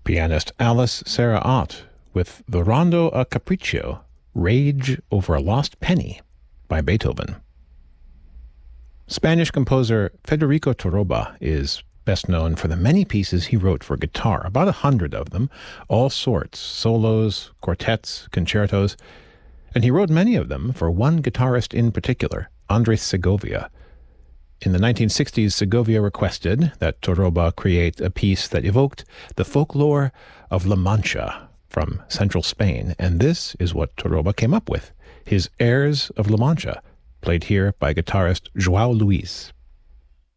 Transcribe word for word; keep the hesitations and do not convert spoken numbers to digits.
pianist Alice Sarah Ott with the Rondo a Capriccio, Rage Over a Lost Penny by Beethoven. Spanish composer Federico Torroba is best known for the many pieces he wrote for guitar, about a hundred of them, all sorts, solos, quartets, concertos, and he wrote many of them for one guitarist in particular, Andres Segovia. In the nineteen sixties, Segovia requested that Torroba create a piece that evoked the folklore of La Mancha from central Spain, and this is what Torroba came up with, his Airs of La Mancha, played here by guitarist João Luis.